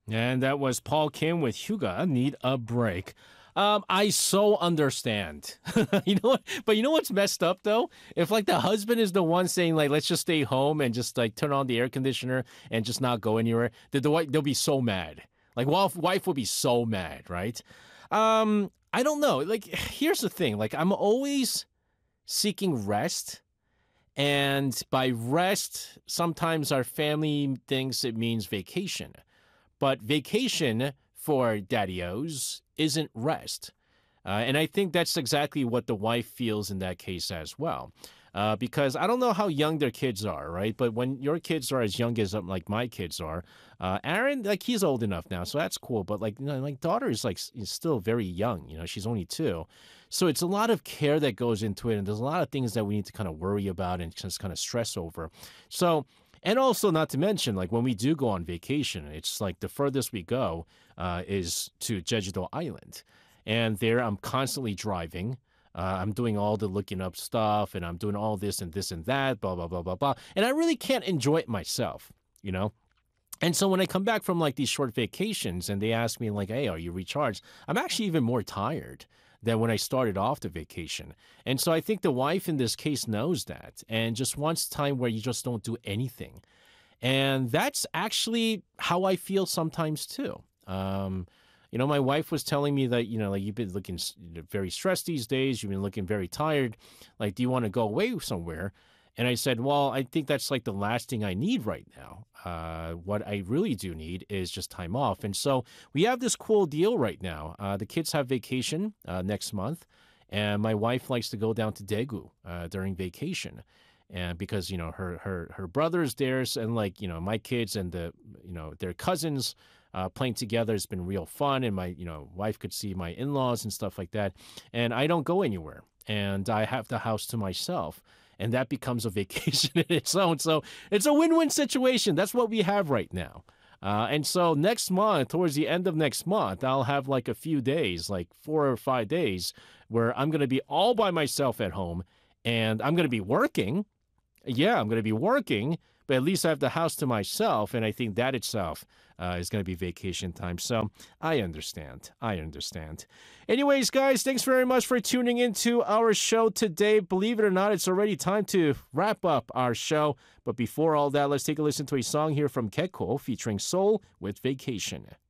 And that was Paul Kim with Hyuga Need a Break. I so understand. You know what? But you know what's messed up though? If like the husband is the one saying like let's just stay home and just like turn on the air conditioner and just not go anywhere, the wife they'll be so mad. Like wife will be so mad, right? I don't know. Like here's the thing. Like I'm always seeking rest. And by rest, sometimes our family thinks it means vacation. But vacation for daddy-os isn't rest. And I think that's exactly what the wife feels in that case as well. Because I don't know how young their kids are, right? But when your kids are as young as like my kids are, Aaron, like he's old enough now, so that's cool. But like, like daughter is like is still very young. She's only 2, so it's a lot of care that goes into it, and there's a lot of things that we need to kind of worry about and just kind of stress over. So. And also, not to mention, like when we do go on vacation, it's like the furthest we go is to Jeju-do Island. And there I'm constantly driving. I'm doing all the looking up stuff and I'm doing all this and that, blah, blah, blah, blah, blah. And I really can't enjoy it myself, you know? And so when I come back from like these short vacations and they ask me like, hey, are you recharged? I'm actually even more tired than when I started off the vacation. And so I think the wife in this case knows that and just wants time where you just don't do anything. And that's actually how I feel sometimes too. My wife was telling me that, like you've been looking very stressed these days. You've been looking very tired. Like, do you want to go away somewhere? And I said, well, I think that's like the last thing I need right now. What I really do need is just time off. And so we have this cool deal right now. The kids have vacation next month, and my wife likes to go down to Daegu during vacation. And because, her brother's there, and like, my kids and their cousins playing together has been real fun. And my, wife could see my in-laws and stuff like that. And I don't go anywhere. And I have the house to myself. And that becomes a vacation in its own. So it's a win-win situation. That's what we have right now. And so next month, towards the end of next month, I'll have like a few days, like 4 or 5 days, where I'm going to be all by myself at home. And I'm going to be working. Yeah, I'm going to be working, but at least I have the house to myself. And I think that itself is going to be vacation time. So I understand. Anyways, guys, thanks very much for tuning into our show today. Believe it or not, it's already time to wrap up our show. But before all that, let's take a listen to a song here from Keko featuring Soul with Vacation.